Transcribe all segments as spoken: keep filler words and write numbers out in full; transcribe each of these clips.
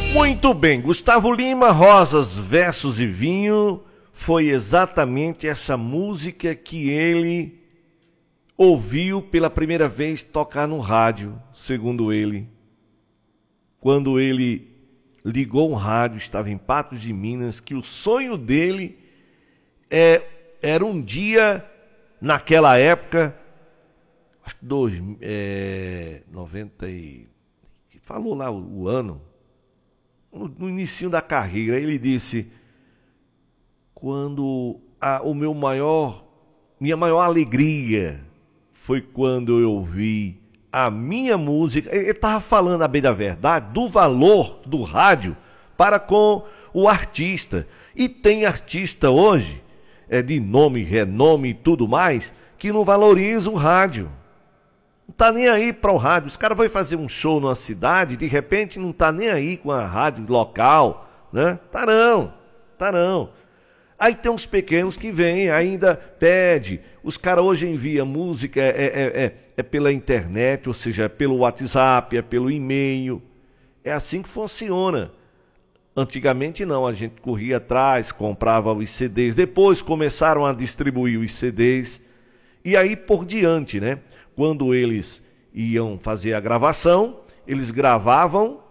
Muito bem, Gustavo Lima, Rosas, Versos e Vinho, foi exatamente essa música que ele ouviu pela primeira vez tocar no rádio, segundo ele. Quando ele ligou um rádio, estava em Patos de Minas, que o sonho dele é, era um dia, naquela época, acho que dois, é, noventa e... falou lá o, o ano, no, no início da carreira, ele disse, quando a, o meu maior, minha maior alegria foi quando eu ouvi a minha música. Ele estava falando, a bem da verdade, do valor do rádio para com o artista. E tem artista hoje, é, de nome, renome e tudo mais, que não valoriza o rádio. Não tá nem aí para o rádio. Os caras vão fazer um show numa cidade, de repente não tá nem aí com a rádio local, né? Tá não, tá não. Aí tem uns pequenos que vêm, ainda pede. Os caras hoje enviam música, é, é, é, é pela internet, ou seja, é pelo WhatsApp, é pelo e-mail. É assim que funciona. Antigamente não, a gente corria atrás, comprava os C Ds. Depois começaram a distribuir os C Ds. E aí por diante, né? Quando eles iam fazer a gravação, eles gravavam,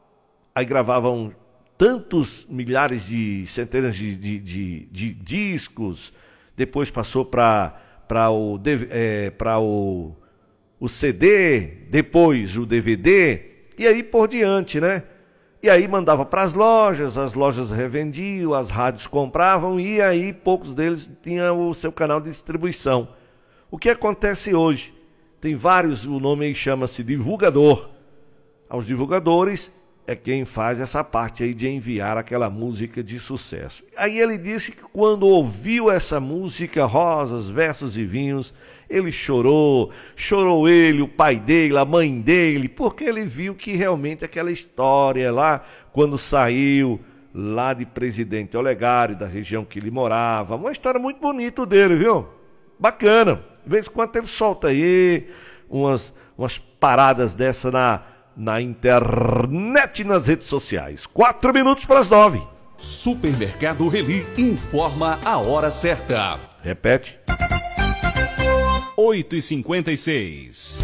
aí gravavam tantos milhares de, centenas de, de, de, de discos, depois passou para o, é, o, o C D, depois o D V D, e aí por diante, né? E aí mandava para as lojas, as lojas revendiam, as rádios compravam, e aí poucos deles tinham o seu canal de distribuição. O que acontece hoje? Tem vários, o nome aí chama-se divulgador. Aos divulgadores é quem faz essa parte aí de enviar aquela música de sucesso. Aí ele disse que quando ouviu essa música, Rosas, Versos e Vinhos, ele chorou, chorou ele, o pai dele, a mãe dele, porque ele viu que realmente aquela história lá, quando saiu lá de Presidente Olegário, da região que ele morava, uma história muito bonita dele, viu? Bacana. De vez em quando ele solta aí umas, umas paradas dessa na, na internet e nas redes sociais. Quatro minutos para as nove. Supermercado Reli informa a hora certa. Repete. oito e cinquenta e seis.